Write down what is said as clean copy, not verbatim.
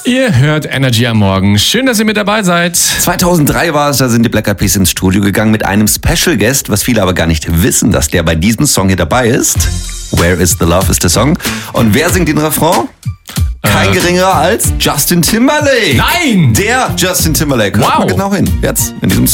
Ihr hört Energy am Morgen. Schön, dass ihr mit dabei seid. 2003 war es, da sind die Black Eyed Peas ins Studio gegangen mit einem Special Guest, was viele aber gar nicht wissen, dass der bei diesem Song hier dabei ist. Where is the Love ist der Song. Und wer singt den Refrain? Kein geringerer als Justin Timberlake. Nein! Der Justin Timberlake. Hört Wow. mal genau hin. Jetzt in diesem